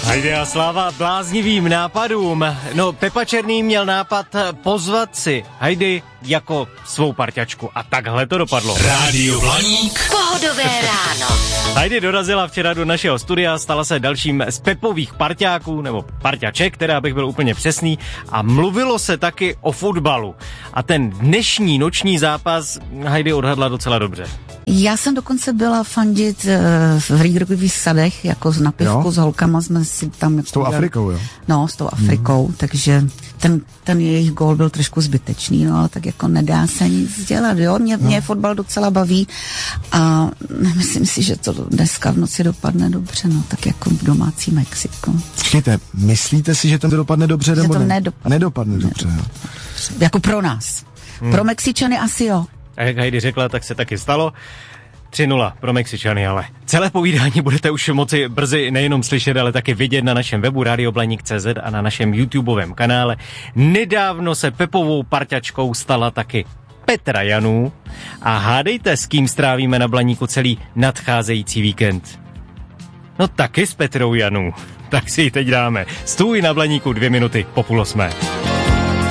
Hajde a sláva bláznivým nápadům. No, Pepa Černý měl nápad pozvat si Hajdy jako svou parťačku. A takhle to dopadlo. Rádio Blaník. Pohodové ráno. Hajdy dorazila včera do našeho studia, stala se dalším z Pepových parťáků, nebo parťaček, která bych byl úplně přesný. A mluvilo se taky o fotbalu. A ten dnešní noční zápas Hajdy odhadla docela dobře. Já jsem dokonce byla fandit v Rýdrových sadech, jako z napivku, s holkama jsme si tam... S tou Afrikou, jo? No, s tou Afrikou, takže ten jejich gól byl trošku zbytečný, no, ale tak jako nedá se nic dělat, jo? Mě fotbal docela baví a myslím si, že to dneska v noci dopadne dobře, no, tak jako domácí Mexiko. Počkejte, myslíte si, že to dopadne dobře, nebo to ne? Nedopadne dobře, jo. Jako pro nás. Pro Mexičany asi jo. A jak Hajdy řekla, tak se taky stalo. 3-0 pro Mexičany, ale celé povídání budete už moci brzy nejenom slyšet, ale taky vidět na našem webu radioblaník.cz a na našem YouTubeovém kanále. Nedávno se Pepovou parťačkou stala taky Petra Janů a hádejte, s kým strávíme na Blaníku celý nadcházející víkend. No taky s Petrou Janů. Tak si ji teď dáme. Stůj na Blaníku 2 minuty po 7:30.